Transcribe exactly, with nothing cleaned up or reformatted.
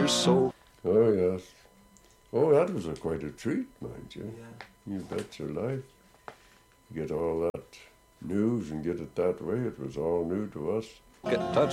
your soul. Oh, yes. Oh, that was a, quite a treat, mind you. Yeah. You bet your life. You get all that news and get it that way. It was all new to us. Get in touch